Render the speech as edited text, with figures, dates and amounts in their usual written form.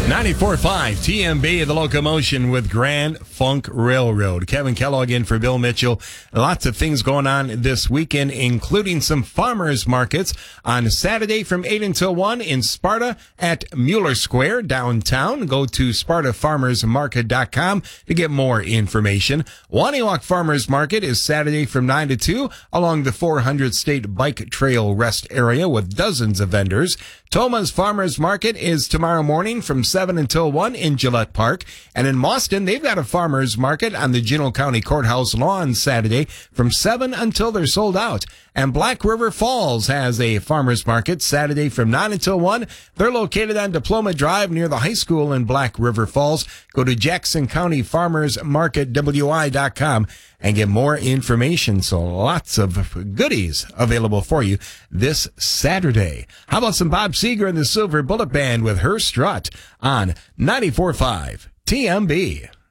94.5 TMB, the locomotion with Grand Funk Railroad. Kevin Kellogg in for Bill Mitchell. Lots of things going on this weekend, including some farmers markets on Saturday from 8 until 1 in Sparta at Mueller Square downtown. Go to SpartaFarmersMarket.com to get more information. Waniwak Farmers Market is Saturday from 9 to 2 along the 400 State Bike Trail Rest area with dozens of vendors. Toma's Farmers Market is tomorrow morning from 7 until 1 in Gillette Park. And in Boston, they've got a farmers market on the Genoa County Courthouse lawn Saturday from 7 until they're sold out. And Black River Falls has a farmers market Saturday from 9 until 1. They're located on Diploma Drive near the high school in Black River Falls. Go to JacksonCountyFarmersMarketWI.com and get more information. So lots of goodies available for you this Saturday. How about some Bob Seger and the Silver Bullet Band with Her Strut on 94.5 TMB.